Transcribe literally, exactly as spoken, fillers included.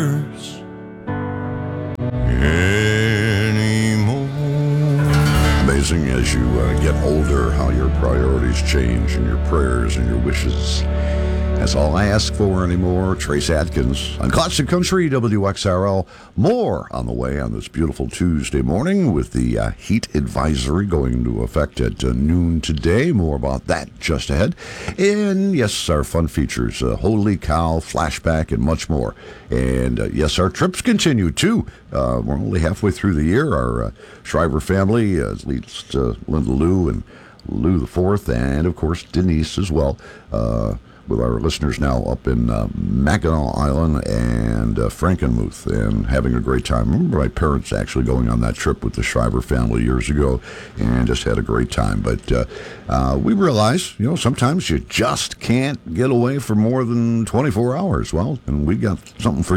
cares anymore. Amazing as you uh, get older how your priorities change and your prayers and your wishes. That's all I ask for anymore. Trace Adkins on Classic Country, W X R L. More on the way on this beautiful Tuesday morning with the uh, heat advisory going into effect at uh, noon today. More about that just ahead. And yes, our fun features, uh, Holy Cow, Flashback, and much more. And uh, yes, our trips continue too. Uh, we're only halfway through the year. Our uh, Shriver family, uh, at least uh, Linda Lou and Lou the Fourth, and of course Denise as well. Uh, with our listeners now up in uh, Mackinac Island and uh, Frankenmuth, and having a great time. I remember my parents actually going on that trip with the Shriver family years ago and just had a great time. But uh, uh, we realize, you know, sometimes you just can't get away for more than twenty-four hours. Well, and we got something for